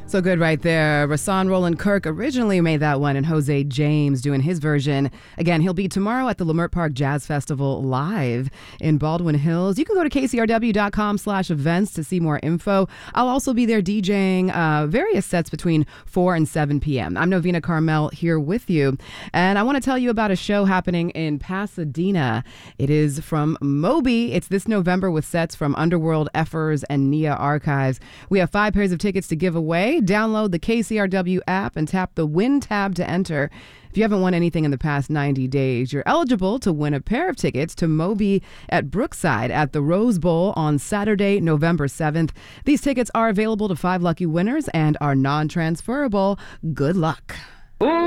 So good right there. Rahsaan Roland Kirk originally made that one, and Jose James doing his version. Again, he'll be tomorrow at the Leimert Park Jazz Festival live in Baldwin Hills. You can go to kcrw.com/events to see more info. I'll also be there DJing various sets between 4 and 7 p.m. I'm Novena Carmel here with you, and I want to tell you about a show happening in Pasadena. It is from Moby. It's this November with sets from Underworld, Effers, and Nia Archives. We have 5 pairs of tickets to give away. Download the KCRW app and tap the Win tab to enter. If you haven't won anything in the past 90 days, you're eligible to win a pair of tickets to Moby at Brookside at the Rose Bowl on Saturday, November 7th. These tickets are available to 5 lucky winners and are non-transferable. Good luck.